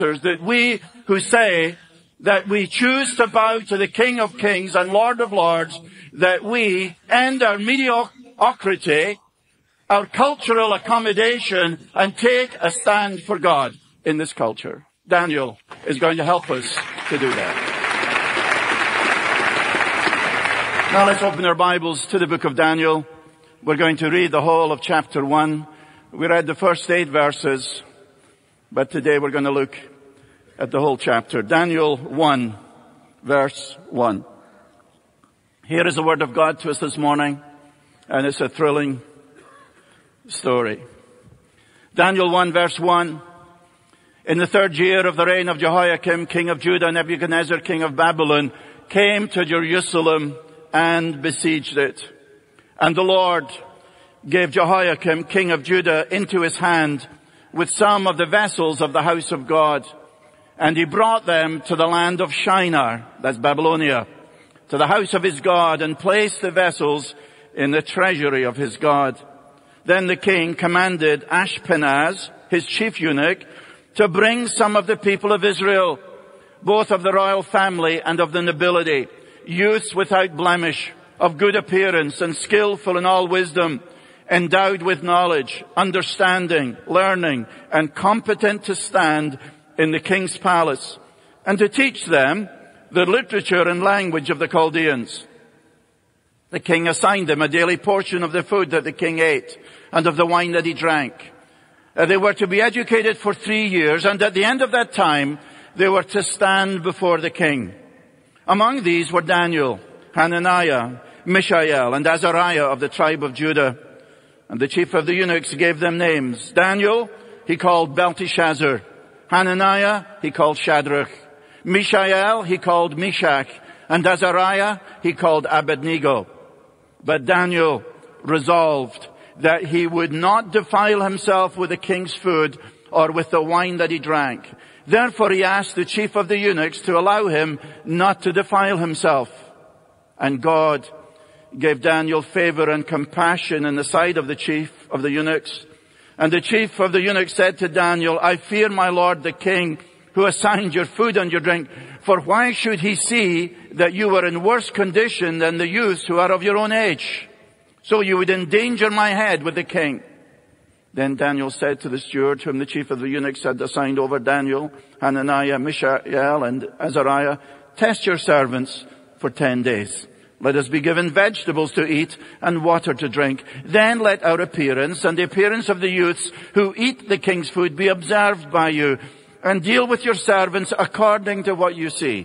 that we who say that we choose to bow to the King of Kings and Lord of Lords, that we end our mediocrity, our cultural accommodation, and take a stand for God in this culture. Daniel is going to help us to do that. Now let's open our Bibles to the book of Daniel. We're going to read the whole of chapter 1. We read the first 8 verses, but today we're going to look at the whole chapter. Daniel 1, verse 1. Here is the word of God to us this morning, and it's a thrilling story. Daniel 1, verse 1. In the 3rd year of the reign of Jehoiakim, king of Judah, Nebuchadnezzar, king of Babylon, came to Jerusalem and besieged it. And the Lord gave Jehoiakim, king of Judah, into his hand with some of the vessels of the house of God. And he brought them to the land of Shinar, that's Babylonia, to the house of his God, and placed the vessels in the treasury of his God. Then the king commanded Ashpenaz, his chief eunuch, to bring some of the people of Israel, both of the royal family and of the nobility, youths without blemish, of good appearance and skillful in all wisdom, endowed with knowledge, understanding, learning, and competent to stand in the king's palace, and to teach them the literature and language of the Chaldeans. The king assigned them a daily portion of the food that the king ate and of the wine that he drank. They were to be educated for 3 years, and at the end of that time, they were to stand before the king. Among these were Daniel, Hananiah, Mishael, and Azariah of the tribe of Judah. And the chief of the eunuchs gave them names. Daniel he called Belteshazzar. Hananiah he called Shadrach. Mishael he called Meshach. And Azariah he called Abednego. But Daniel resolved that he would not defile himself with the king's food or with the wine that he drank. Therefore he asked the chief of the eunuchs to allow him not to defile himself. And God gave Daniel favor and compassion in the sight of the chief of the eunuchs. And the chief of the eunuchs said to Daniel, I fear my lord the king, who assigned your food and your drink. For why should he see that you are in worse condition than the youths who are of your own age? So you would endanger my head with the king. Then Daniel said to the steward, whom the chief of the eunuchs had assigned over Daniel, Hananiah, Mishael, and Azariah, test your servants for 10 days. Let us be given vegetables to eat and water to drink. Then let our appearance and the appearance of the youths who eat the king's food be observed by you, and deal with your servants according to what you see.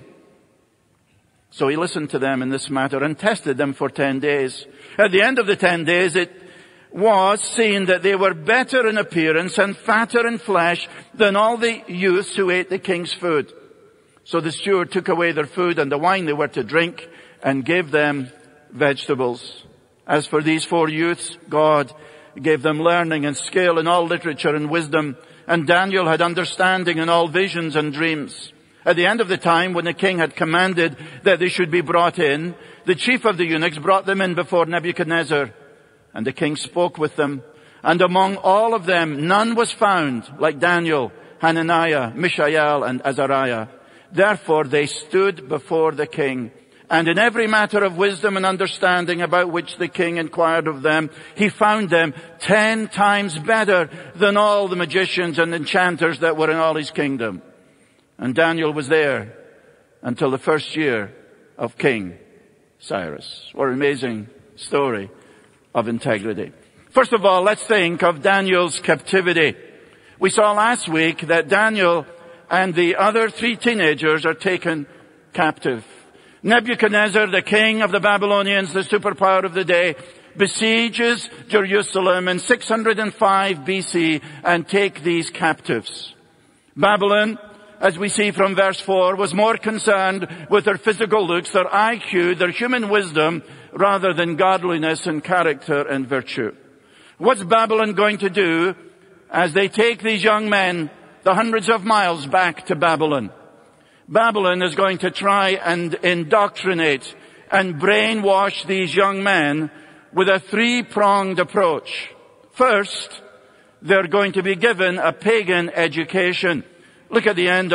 So he listened to them in this matter and tested them for 10 days. At the end of the 10 days, it was seen that they were better in appearance and fatter in flesh than all the youths who ate the king's food. So the steward took away their food and the wine they were to drink and gave them vegetables. As for these 4 youths, God gave them learning and skill in all literature and wisdom, and Daniel had understanding in all visions and dreams. At the end of the time, when the king had commanded that they should be brought in, the chief of the eunuchs brought them in before Nebuchadnezzar. And the king spoke with them. And among all of them, none was found like Daniel, Hananiah, Mishael, and Azariah. Therefore they stood before the king. And in every matter of wisdom and understanding about which the king inquired of them, he found them 10 times better than all the magicians and enchanters that were in all his kingdom. And Daniel was there until the 1st year of King Cyrus. What an amazing story of integrity. First of all, let's think of Daniel's captivity. We saw last week that Daniel and the other 3 teenagers are taken captive. Nebuchadnezzar, the king of the Babylonians, the superpower of the day, besieges Jerusalem in 605 BC and take these captives. Babylon, as we see from verse 4, was more concerned with their physical looks, their IQ, their human wisdom, rather than godliness and character and virtue. What's Babylon going to do as they take these young men the hundreds of miles back to Babylon? Babylon is going to try and indoctrinate and brainwash these young men with a 3-pronged approach. First, they're going to be given a pagan education. Look at the end